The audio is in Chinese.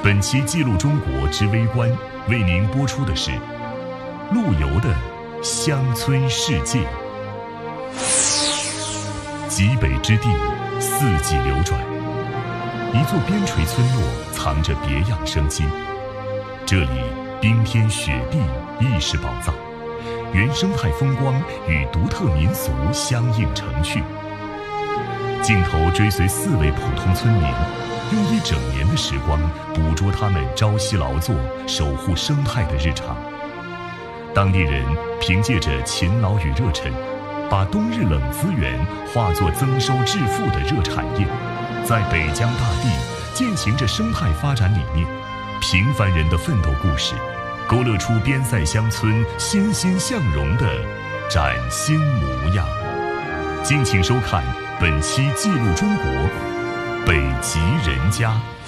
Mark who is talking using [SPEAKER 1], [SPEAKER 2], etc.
[SPEAKER 1] 本期《记录中国之微观》为您播出的是陆游的《乡村世界》。极北之地，四季流转，一座边陲村落藏着别样生机。这里冰天雪地亦是宝藏，原生态风光与独特民俗相映成趣。镜头追随4位普通村民，用1整年的时光捕捉他们朝夕劳作、守护生态的日常。当地人凭借着勤劳与热忱，把冬日冷资源化作增收致富的热产业，在北疆大地践行着生态发展理念。平凡人的奋斗故事，勾勒出边塞乡村欣欣向荣的崭新模样。敬请收看本期《记录中国北极人家》。